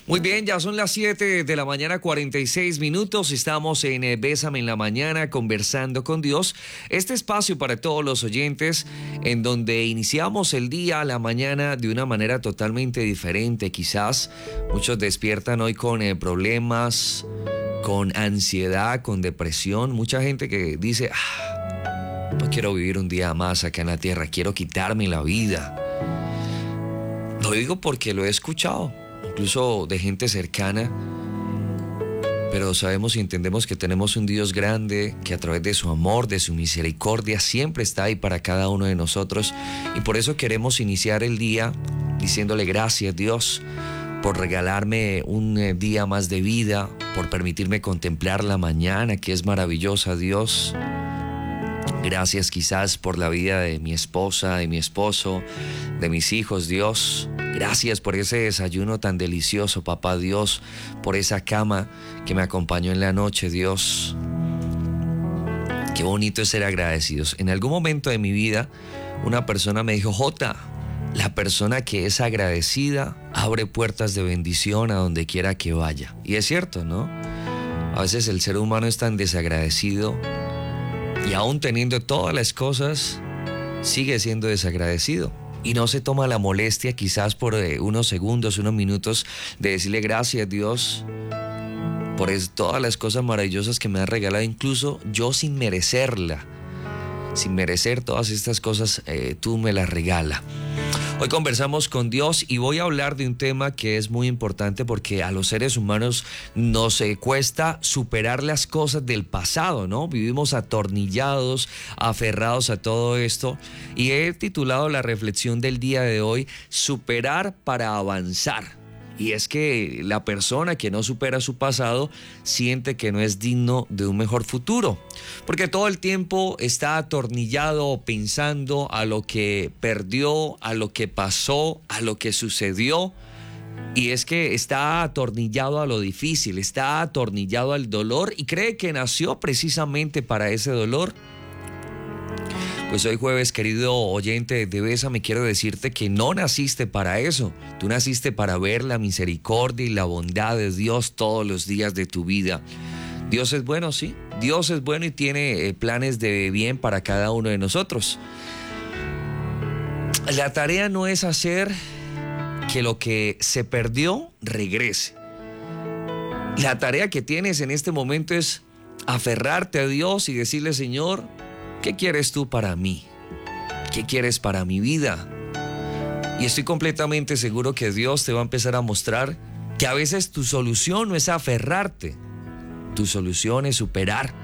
Muy bien, ya son las 7 de la mañana, 46 minutos. Estamos en Bésame en la Mañana, conversando con Dios. Este espacio para todos los oyentes, en donde iniciamos el día, la mañana, de una manera totalmente diferente. Quizás muchos despiertan hoy con problemas, con ansiedad, con depresión. Mucha gente que dice, no quiero vivir un día más acá en la tierra, quiero quitarme la vida. Lo digo porque lo he escuchado, incluso de gente cercana, pero sabemos y entendemos que tenemos un Dios grande que a través de su amor, de su misericordia, siempre está ahí para cada uno de nosotros, y por eso queremos iniciar el día diciéndole gracias, Dios, por regalarme un día más de vida, por permitirme contemplar la mañana que es maravillosa, Dios. Gracias quizás por la vida de mi esposa, de mi esposo, de mis hijos, Dios. Gracias por ese desayuno tan delicioso, papá Dios, por esa cama que me acompañó en la noche, Dios. Qué bonito es ser agradecidos. En algún momento de mi vida, una persona me dijo, Jota, la persona que es agradecida abre puertas de bendición a donde quiera que vaya. Y es cierto, ¿no? A veces el ser humano es tan desagradecido y aún teniendo todas las cosas, sigue siendo desagradecido. Y no se toma la molestia quizás por unos segundos, unos minutos, de decirle gracias, Dios, por todas las cosas maravillosas que me has regalado, incluso yo sin merecerla. Sin merecer todas estas cosas, tú me las regalas. Hoy conversamos con Dios y voy a hablar de un tema que es muy importante porque a los seres humanos nos cuesta superar las cosas del pasado, ¿no? Vivimos atornillados, aferrados a todo esto, y he titulado la reflexión del día de hoy, Superar para avanzar. Y es que la persona que no supera su pasado siente que no es digno de un mejor futuro, porque todo el tiempo está atornillado pensando a lo que perdió, a lo que pasó, a lo que sucedió. Y es que está atornillado a lo difícil, está atornillado al dolor y cree que nació precisamente para ese dolor. Pues hoy jueves, querido oyente de Bésame, quiero decirte que no naciste para eso. Tú naciste para ver la misericordia y la bondad de Dios todos los días de tu vida. Dios es bueno, sí. Dios es bueno y tiene planes de bien para cada uno de nosotros. La tarea no es hacer que lo que se perdió regrese. La tarea que tienes en este momento es aferrarte a Dios y decirle, Señor, ¿qué quieres tú para mí? ¿Qué quieres para mi vida? Y estoy completamente seguro que Dios te va a empezar a mostrar que a veces tu solución no es aferrarte, tu solución es superar.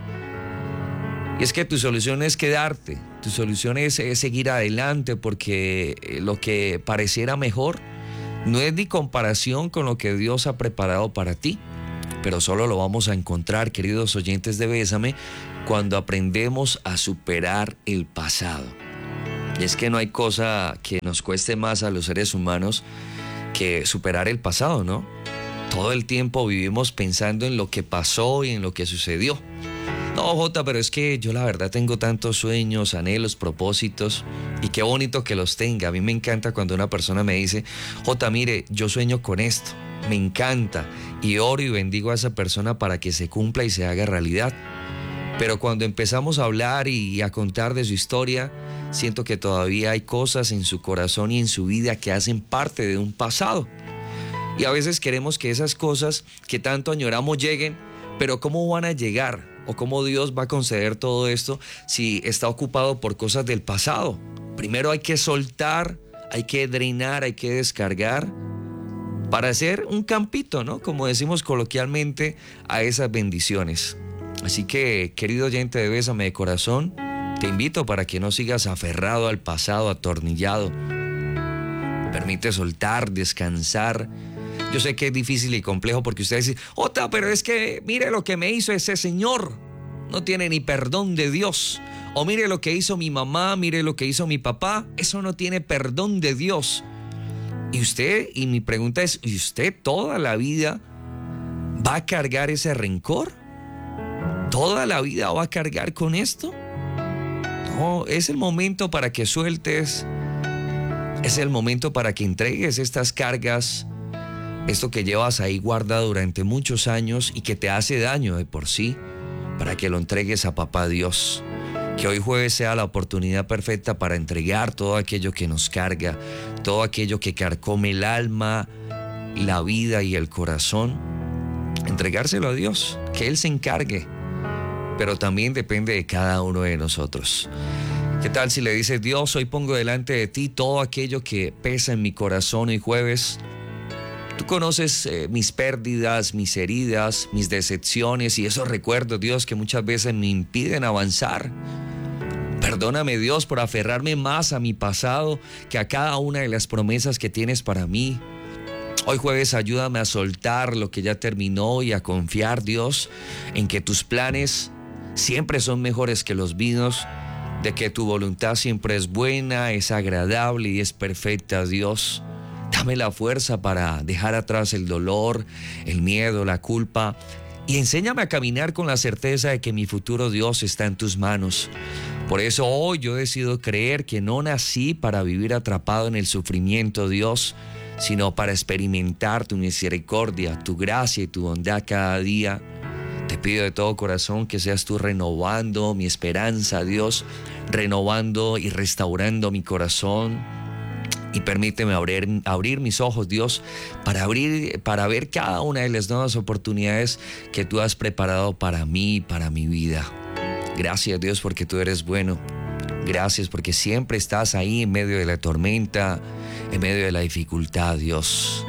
Y es que tu solución es quedarte, tu solución es seguir adelante, porque lo que pareciera mejor no es ni comparación con lo que Dios ha preparado para ti. Pero solo lo vamos a encontrar, queridos oyentes de Bésame, cuando aprendemos a superar el pasado. Y es que no hay cosa que nos cueste más a los seres humanos que superar el pasado, ¿no? Todo el tiempo vivimos pensando en lo que pasó y en lo que sucedió. No, Jota, pero es que yo la verdad tengo tantos sueños, anhelos, propósitos, y qué bonito que los tenga. A mí me encanta cuando una persona me dice, Jota, mire, yo sueño con esto. Me encanta y oro y bendigo a esa persona para que se cumpla y se haga realidad. Pero cuando empezamos a hablar y a contar de su historia, siento que todavía hay cosas en su corazón y en su vida que hacen parte de un pasado. Y a veces queremos que esas cosas que tanto añoramos lleguen, pero ¿cómo van a llegar? ¿O cómo Dios va a conceder todo esto si está ocupado por cosas del pasado? Primero hay que soltar, hay que drenar, hay que descargar, para hacer un campito, ¿no? Como decimos coloquialmente, a esas bendiciones. Así que, querido oyente de Bésame de corazón, te invito para que no sigas aferrado al pasado, atornillado. Permite soltar, descansar. Yo sé que es difícil y complejo porque ustedes dicen, Jota, pero es que mire lo que me hizo ese señor. No tiene ni perdón de Dios. O mire lo que hizo mi mamá, mire lo que hizo mi papá. Eso no tiene perdón de Dios. Y mi pregunta es, ¿y usted toda la vida va a cargar ese rencor? ¿Toda la vida va a cargar con esto? No, es el momento para que sueltes, es el momento para que entregues estas cargas esto que llevas ahí guardado durante muchos años y que te hace daño de por sí, para que lo entregues a Papá Dios. Que hoy jueves sea la oportunidad perfecta para entregar todo aquello que nos carga, todo aquello que carcome el alma, la vida y el corazón. Entregárselo a Dios, que Él se encargue, pero también depende de cada uno de nosotros. ¿Qué tal si le dices: Dios, hoy pongo delante de ti todo aquello que pesa en mi corazón hoy jueves? Tú conoces mis pérdidas, mis heridas, mis decepciones y esos recuerdos, Dios, que muchas veces me impiden avanzar. Perdóname, Dios, por aferrarme más a mi pasado que a cada una de las promesas que tienes para mí. Hoy jueves ayúdame a soltar lo que ya terminó y a confiar, Dios, en que tus planes siempre son mejores que los míos, de que tu voluntad siempre es buena, es agradable y es perfecta, Dios. Dame la fuerza para dejar atrás el dolor, el miedo, la culpa, y enséñame a caminar con la certeza de que mi futuro, Dios, está en tus manos. Por eso hoy yo decido creer que no nací para vivir atrapado en el sufrimiento, Dios, sino para experimentar tu misericordia, tu gracia y tu bondad cada día. Te pido de todo corazón que seas tú renovando mi esperanza, Dios, renovando y restaurando mi corazón. Y permíteme abrir mis ojos, Dios, para ver cada una de las nuevas oportunidades que tú has preparado para mí y para mi vida. Gracias, Dios, porque tú eres bueno. Gracias porque siempre estás ahí en medio de la tormenta, en medio de la dificultad, Dios.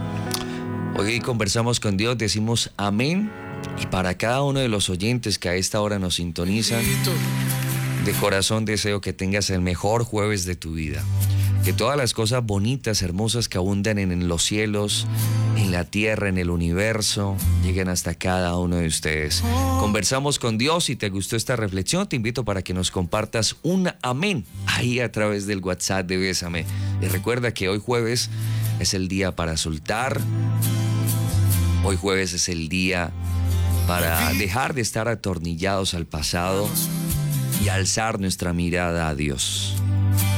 Hoy conversamos con Dios, decimos amén. Y para cada uno de los oyentes que a esta hora nos sintonizan, de corazón deseo que tengas el mejor jueves de tu vida. Que todas las cosas bonitas, hermosas que abundan en los cielos, en la tierra, en el universo, lleguen hasta cada uno de ustedes. Conversamos con Dios. Si te gustó esta reflexión, te invito para que nos compartas un amén ahí a través del WhatsApp de Bésame. Y recuerda que hoy jueves es el día para soltar. Hoy jueves es el día para dejar de estar atornillados al pasado y alzar nuestra mirada a Dios.